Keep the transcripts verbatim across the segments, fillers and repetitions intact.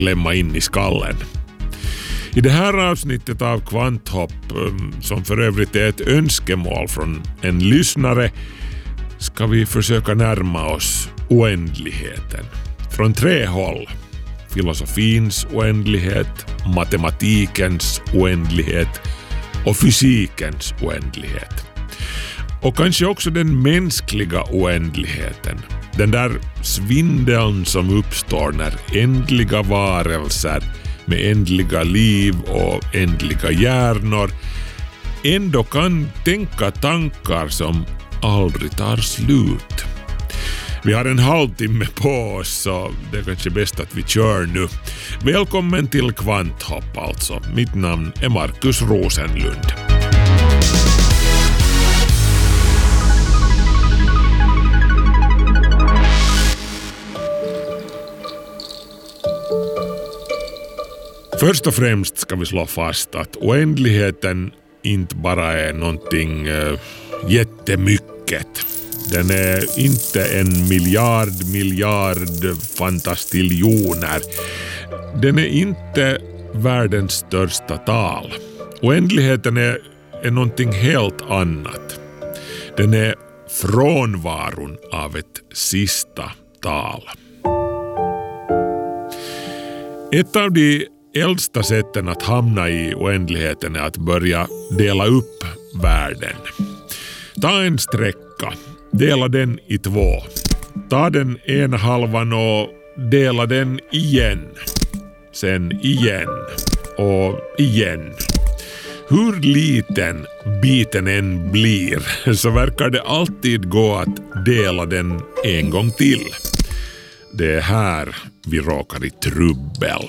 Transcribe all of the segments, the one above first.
lämna in i skallen. I det här avsnittet av Kvanthopp, som för övrigt är ett önskemål från en lyssnare, ska vi försöka närma oss oändligheten. Från tre håll. Filosofins oändlighet, matematikens oändlighet och fysikens oändlighet. Och kanske också den mänskliga oändligheten. Den där svindeln som uppstår när ändliga varelser med ändliga liv och ändliga hjärnor ändå kan tänka tankar som aldrig tar slut. Vi har en halvtimme på oss, så det är kanske bäst att vi kör nu. Välkommen till Kvanthopp alltså. Mitt namn är Markus Rosenlund. Först och främst ska vi slå fast att oändligheten inte bara är någonting äh, jättemycket. Den är inte en miljard, miljard fantastiljoner. Den är inte världens största tal. Oändligheten är, är någonting helt annat. Den är frånvaron av ett sista tal. Ett av de äldsta sätten att hamna i oändligheten är att börja dela upp världen. Ta en sträcka, dela den i två. Ta den ena halvan och dela den igen. Sen igen och igen. Hur liten biten än blir så verkar det alltid gå att dela den en gång till. Det är här vi råkar i trubbel.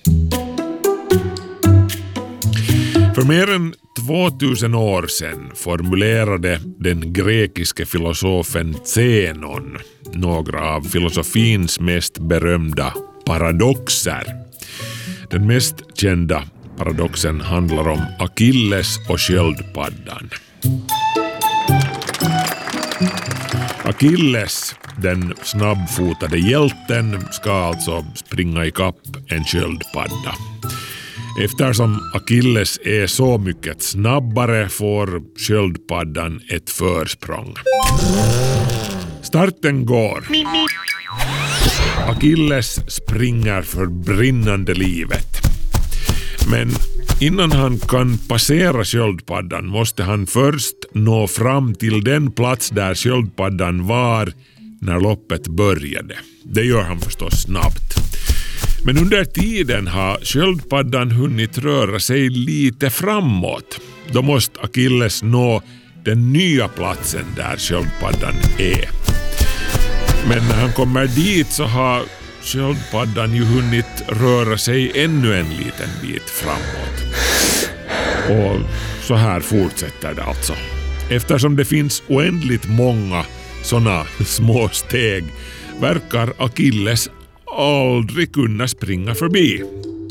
För mer än tvåtusen år sedan formulerade den grekiske filosofen Zenon några av filosofins mest berömda paradoxer. Den mest kända paradoxen handlar om Achilles och sköldpaddan. Achilles, den snabbfotade hjälten, ska alltså springa ikapp en sköldpadda. Eftersom Achilles är så mycket snabbare får sköldpaddan ett försprång. Starten går. Achilles springer för brinnande livet. Men innan han kan passera sköldpaddan måste han först nå fram till den plats där sköldpaddan var när loppet började. Det gör han förstås snabbt. Men under tiden har sköldpaddan hunnit röra sig lite framåt. Då måste Achilles nå den nya platsen där sköldpaddan är. Men när han kommer dit så har sköldpaddan ju hunnit röra sig ännu en liten bit framåt. Och så här fortsätter det alltså. Eftersom det finns oändligt många såna små steg verkar Achilles aldrig kunna springa förbi.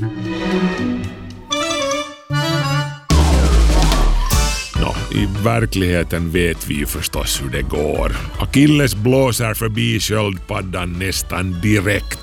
Nå, i verkligheten vet vi ju förstås hur det går. Achilles blåser förbi sköldpaddan nästan direkt.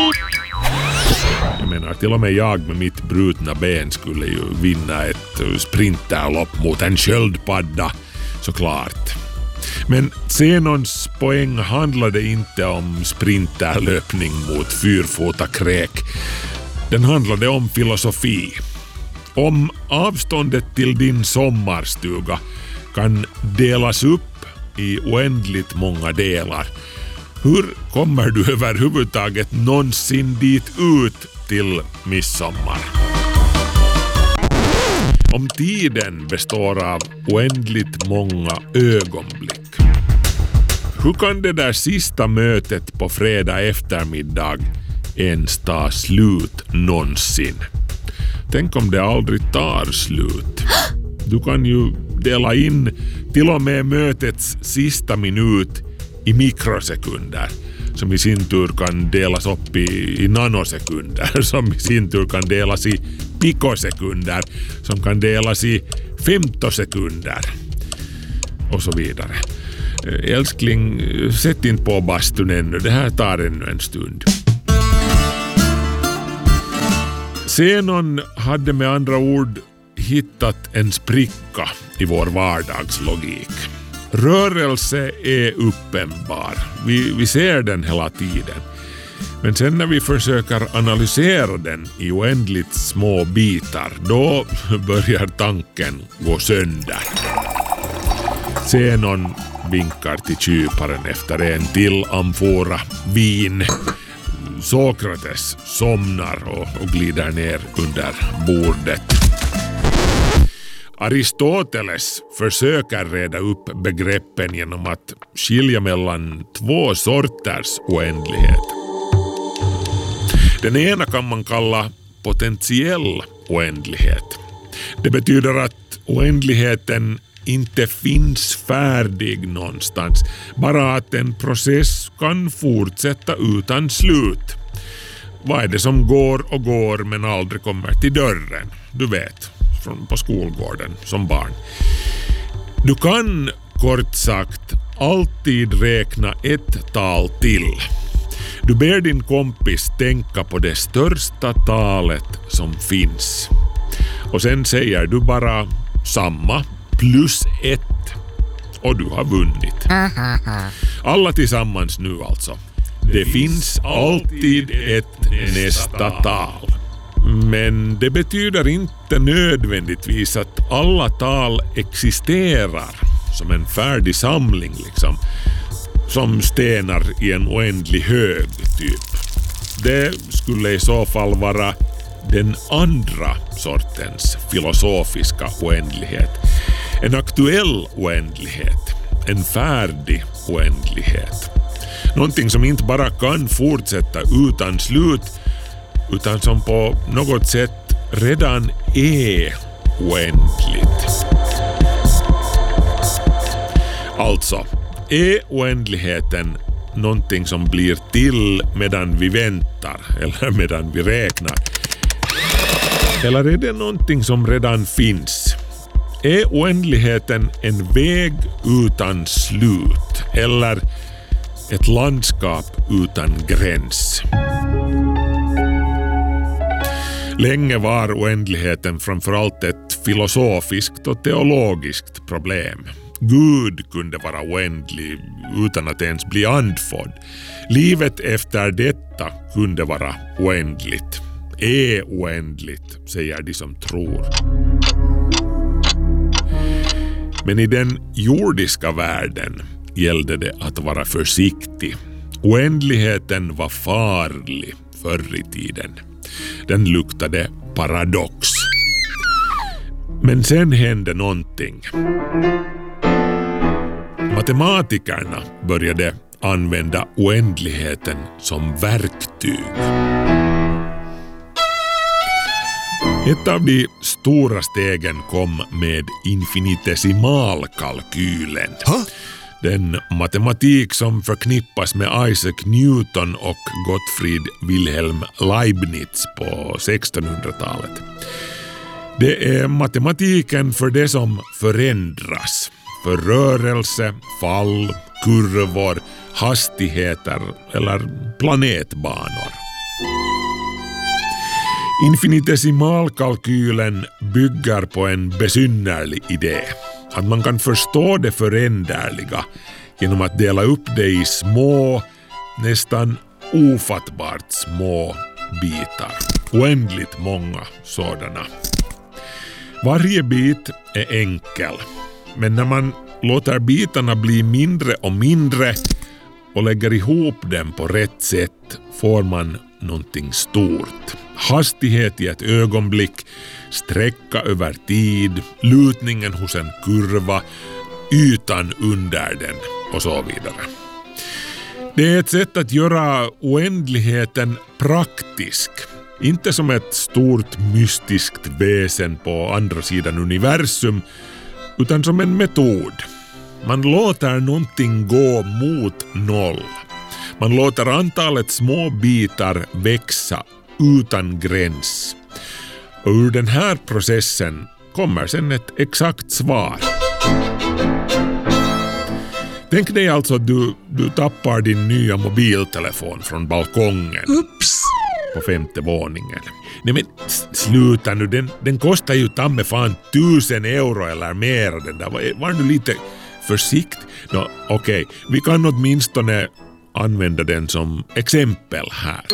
Jag menar, till och med jag med mitt brutna ben skulle ju vinna ett sprinterlopp mot en sköldpadda, såklart. Men Zenons poäng handlade inte om sprinterlöpning mot fyrfotakräk. Den handlade om filosofi. Om avståndet till din sommarstuga kan delas upp i oändligt många delar, hur kommer du överhuvudtaget någonsin dit ut till midsommar? Om tiden består av oändligt många ögonblick, hur kan det där sista mötet på fredag eftermiddag ens ta slut någonsin? Tänk om det aldrig tar slut. Du kan ju dela in till och med mötets sista minut i mikrosekunder, som i sin tur kan delas upp i, i nanosekunder, som i sin tur kan delas i pikosekunder, som kan delas i femtosekunder och så vidare. Älskling, sätt in på bastun ännu. Det här tar ännu en stund. Zenon hade med andra ord hittat en spricka i vår vardagslogik. Rörelse är uppenbar. Vi, vi ser den hela tiden. Men sen när vi försöker analysera den i oändligt små bitar, då börjar tanken gå sönder. Zenon vinkar till kyparen efter en till amfora vin. Sokrates somnar och, och glider ner under bordet. Aristoteles försöker reda upp begreppen genom att skilja mellan två sorters oändlighet. Den ena kan man kalla potentiell oändlighet. Det betyder att oändligheten inte finns färdig någonstans, bara att en process kan fortsätta utan slut. Vad är det som går och går men aldrig kommer till dörren? Du vet, från på skolgården som barn. Du kan kort sagt alltid räkna ett tal till. Du ber din kompis tänka på det största talet som finns. Och sen säger du bara samma plus ett. Och du har vunnit. Alla tillsammans nu alltså. Det finns alltid ett nästa tal. Men det betyder inte nödvändigtvis att alla tal existerar som en färdig samling liksom. Som stenar i en oändlig hög typ. Det skulle i så fall vara den andra sortens filosofiska oändlighet. En aktuell oändlighet. En färdig oändlighet. Någonting som inte bara kan fortsätta utan slut, utan som på något sätt redan är oändligt. Alltså, är oändligheten någonting som blir till medan vi väntar eller medan vi räknar? Eller är det någonting som redan finns? Är oändligheten en väg utan slut eller ett landskap utan gräns? Länge var oändligheten framförallt ett filosofiskt och teologiskt problem. Gud kunde vara oändlig utan att ens bli andfådd. Livet efter detta kunde vara oändligt. Är oändligt, säger de som tror. Men i den jordiska världen gällde det att vara försiktig. Oändligheten var farlig förr i tiden. Den luktade paradox. Men sen hände någonting. Matematikerna började använda oändligheten som verktyg. Ett av de stora stegen kom med infinitesimalkalkylen. Huh? Den matematik som förknippas med Isaac Newton och Gottfried Wilhelm Leibniz på sextonhundratalet. Det är matematiken för det som förändras. För rörelse, fall, kurvor, hastigheter eller planetbanor. Infinitesimalkalkylen bygger på en besynnerlig idé. Att man kan förstå det föränderliga genom att dela upp det i små, nästan ofattbart små bitar. Oändligt många sådana. Varje bit är enkel. Men när man låter bitarna bli mindre och mindre och lägger ihop dem på rätt sätt får man någonting stort. Hastighet i ett ögonblick, sträcka över tid, lutningen hos en kurva, ytan under den och så vidare. Det är ett sätt att göra oändligheten praktisk. Inte som ett stort mystiskt väsen på andra sidan universum, utan som en metod. Man låter någonting gå mot noll. Man låter antalet små bitar växa utan gräns. Och ur den här processen kommer sen ett exakt svar. Tänk dig alltså att du, du tappar din nya mobiltelefon från balkongen. Ups! på femte våningen. Nej men sluta nu, den, den kostar ju tamme fan tusen euro eller mer. Den där. Var, var du lite försikt? No, okej, okay. Vi kan åtminstone använda den som exempel här.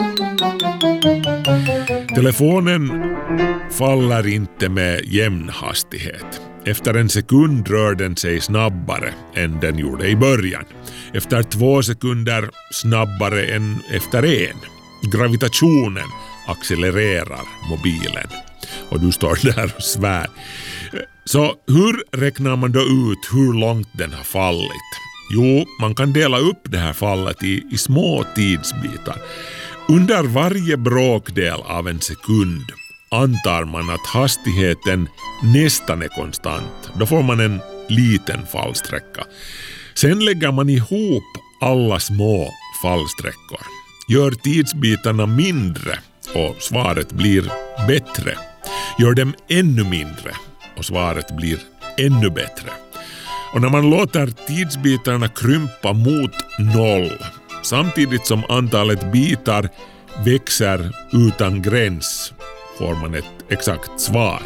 Telefonen faller inte med jämn hastighet. Efter en sekund rör den sig snabbare än den gjorde i början. Efter två sekunder snabbare än efter en. Gravitationen accelererar mobilen. Och du står där och svär. Så hur räknar man då ut hur långt den har fallit? Jo, man kan dela upp det här fallet i, i små tidsbitar. Under varje bråkdel av en sekund antar man att hastigheten nästan är konstant. Då får man en liten fallsträcka. Sen lägger man ihop alla små fallsträckor. Gör tidsbitarna mindre och svaret blir bättre. Gör dem ännu mindre och svaret blir ännu bättre. Och när man låter tidsbitarna krympa mot noll samtidigt som antalet bitar växer utan gräns får man ett exakt svar.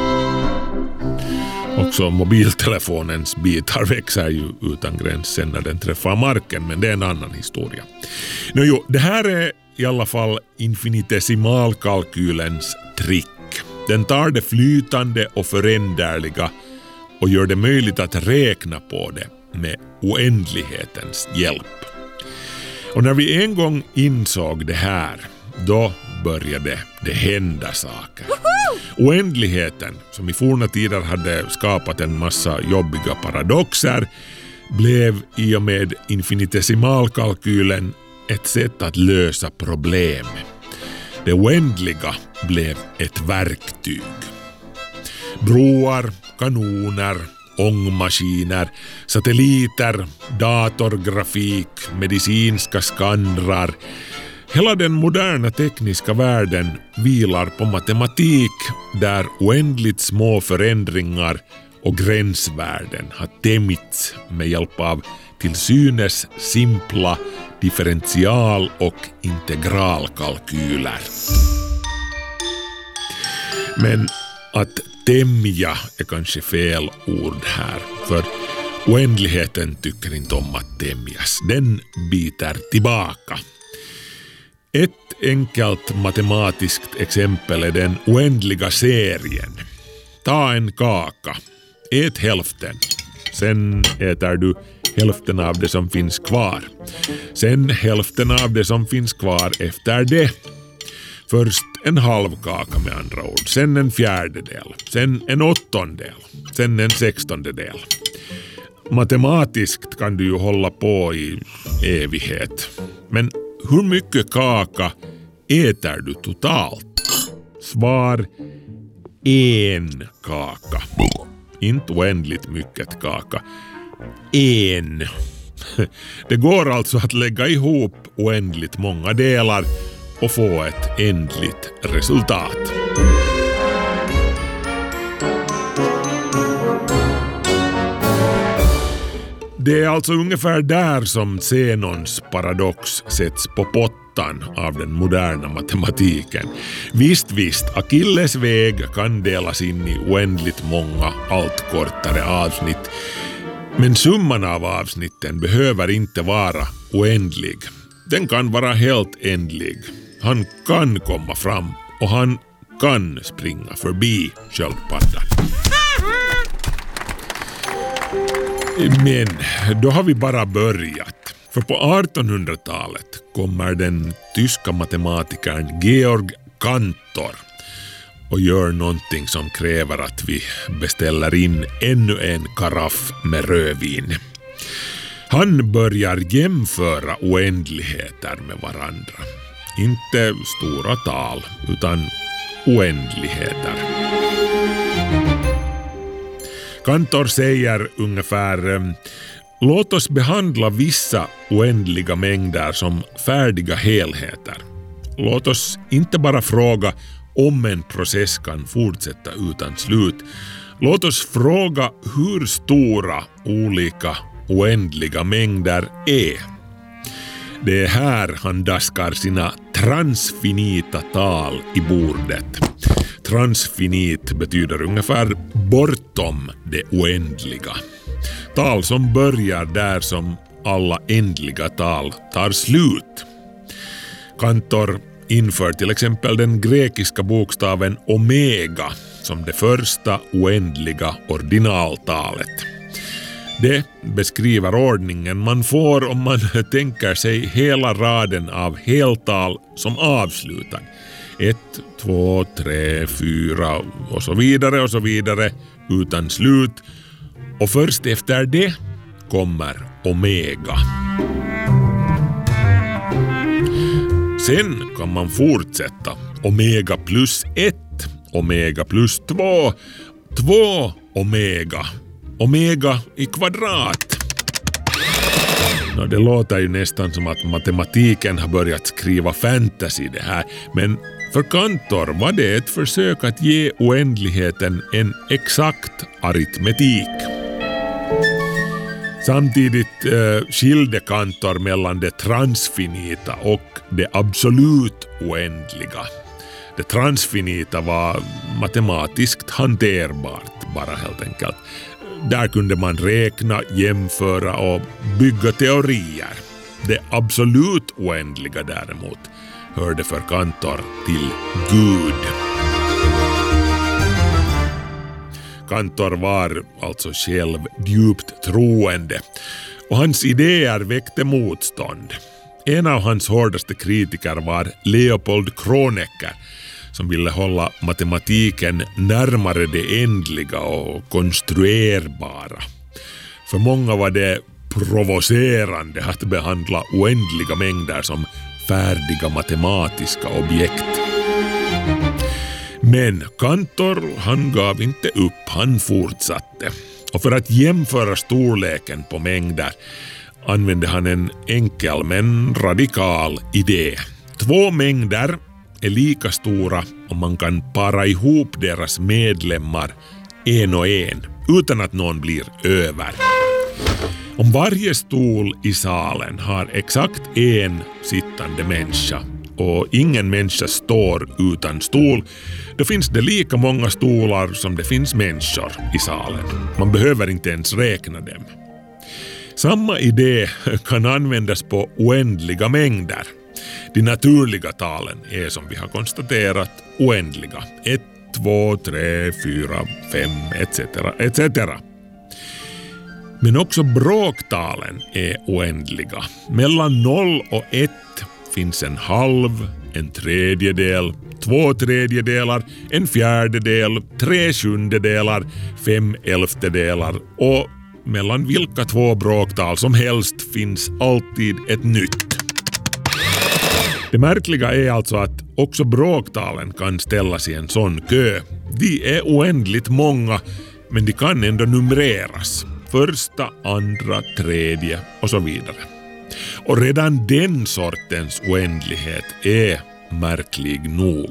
Också mobiltelefonens bitar växer ju utan gräns sen när den träffar marken, men det är en annan historia. Nå jo, det här är i alla fall infinitesimalkalkylens trick. Den tar det flytande och föränderliga och gör det möjligt att räkna på det med oändlighetens hjälp. Och när vi en gång insåg det här, då började det hända saker. Oändligheten, som i forna tider hade skapat en massa jobbiga paradoxer, blev i och med infinitesimalkalkylen ett sätt att lösa problem. Det oändliga blev ett verktyg. Broar, kanoner, ångmaskiner, satelliter, datorgrafik, medicinska skannrar. Hela den moderna tekniska världen vilar på matematik där oändligt små förändringar och gränsvärden har tämjts med hjälp av till synes simpla differential- och integralkalkyler. Men att tämja är kanske fel ord här, för oändligheten tycker inte om att tämjas. Den biter tillbaka. Ett enkelt matematiskt exempel är den oändliga serien. Ta en kaka, ät hälften. Sen äter du hälften av det som finns kvar. Sen hälften av det som finns kvar efter det. Först en halv kaka med andra ord. Sen en fjärdedel. Sen en åttondel. Sen en sextondel. Matematiskt kan du ju hålla på i evighet. Men hur mycket kaka äter du totalt? Svar: en kaka. Inte oändligt mycket kaka. En. Det går alltså att lägga ihop oändligt många delar och få ett ändligt resultat. Det är alltså ungefär där som Zenons paradox sätts på pottan av den moderna matematiken. Visst, visst, Achilles väg kan delas in i oändligt många allt kortare avsnitt. Men summan av avsnitten behöver inte vara oändlig. Den kan vara helt ändlig. Han kan komma fram och han kan springa förbi sköldpaddan. Men då har vi bara börjat. För på artonhundratalet kommer den tyska matematikern Georg Cantor och gör någonting som kräver att vi beställer in ännu en karaff med rödvin. Han börjar jämföra oändligheter med varandra. Inte stora tal, utan oändligheter. Cantor säger ungefär: låt oss behandla vissa oändliga mängder som färdiga helheter. Låt oss inte bara fråga om en process kan fortsätta utan slut. Låt oss fråga hur stora olika oändliga mängder är. Det är här han daskar sina transfinita tal i bordet. Transfinit betyder ungefär bortom det oändliga. Tal som börjar där som alla ändliga tal tar slut. Kantor inför till exempel den grekiska bokstaven omega som det första oändliga ordinaltalet. Det beskriver ordningen man får om man tänker sig hela raden av heltal som avslutad. Ett, två, tre, fyra och så vidare och så vidare utan slut. Och först efter det kommer omega. Sen kan man fortsätta. Omega plus ett, omega plus två, två omega, omega i kvadrat. Nå, det låter ju nästan som att matematiken har börjat skriva fantasy det här, men för Kantor var det ett försök att ge oändligheten en exakt aritmetik. Samtidigt eh, skilde Kantor mellan det transfinita och det absolut oändliga. Det transfinita var matematiskt hanterbart bara helt enkelt. Där kunde man räkna, jämföra och bygga teorier. Det absolut oändliga däremot hörde för Kantor till Gud. Kantor var alltså själv djupt troende och hans idéer väckte motstånd. En av hans hårdaste kritiker var Leopold Kronecker som ville hålla matematiken närmare det ändliga och konstruerbara. För många var det provocerande att behandla oändliga mängder som färdiga matematiska objekt. Men Kantor, han gav inte upp, han fortsatte. Och för att jämföra storleken på mängder använde han en enkel men radikal idé. Två mängder är lika stora om man kan para ihop deras medlemmar en och en utan att någon blir över. Om varje stol i salen har exakt en sittande människa och ingen människa står utan stol, då finns det lika många stolar som det finns människor i salen. Man behöver inte ens räkna dem. Samma idé kan användas på oändliga mängder. De naturliga talen är som vi har konstaterat oändliga. ett, två, tre, fyra, fem et cetera et cetera. Men också bråktalen är oändliga. Mellan noll och ett finns en halv, en tredjedel, två tredjedelar, en fjärdedel, tre sjundedelar, fem elftedelar och mellan vilka två bråktal som helst finns alltid ett nytt. Det märkliga är alltså att också bråktalen kan ställas i en sån kö. De är oändligt många, men de kan ändå numreras. Första, andra, tredje och så vidare. Och redan den sortens oändlighet är märklig nog.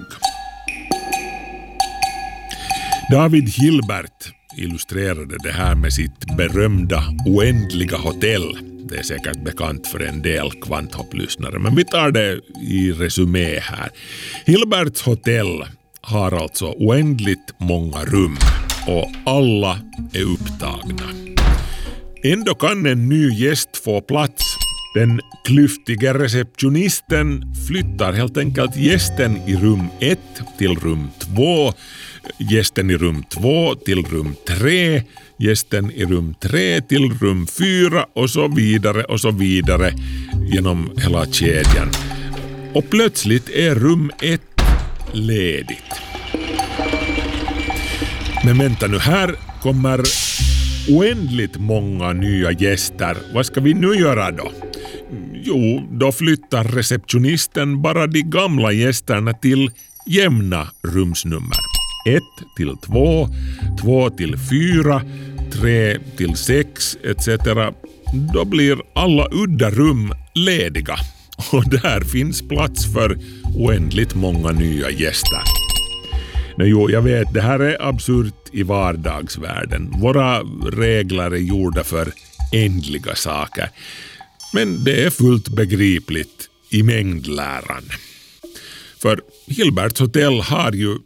David Hilbert illustrerade det här med sitt berömda oändliga hotell. Det är säkert bekant för en del kvanthopplyssnare, men vi tar det i resumé här. Hilberts hotell har alltså oändligt många rum och alla är upptagna. Ändå kan en ny gäst få plats. Den klyftiga receptionisten flyttar helt enkelt gästen i rum ett till rum två, gästen i rum två till rum tre, gästen i rum tre till rum fyra och så vidare och så vidare genom hela kedjan. Och plötsligt är rum ett ledigt. Men vänta nu, här kommer oändligt många nya gäster. Vad ska vi nu göra då? Jo, då flyttar receptionisten bara de gamla gästerna till jämna rumsnummer. ett till två, två till fyra, tre till sex et cetera. Då blir alla udda rum lediga. Och där finns plats för oändligt många nya gäster. Nej, jo, jag vet, det här är absurt i vardagsvärlden. Våra regler är gjorda för ändliga saker. Men det är fullt begripligt i mängdläran. För Hilberts hotell har ju